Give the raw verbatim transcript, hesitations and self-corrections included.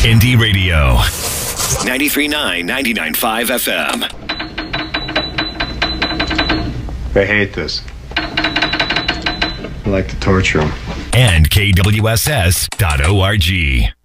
Indie Radio. ninety-three point nine, ninety-nine point five F M. They hate this. I like to torture them. And K W S S dot org.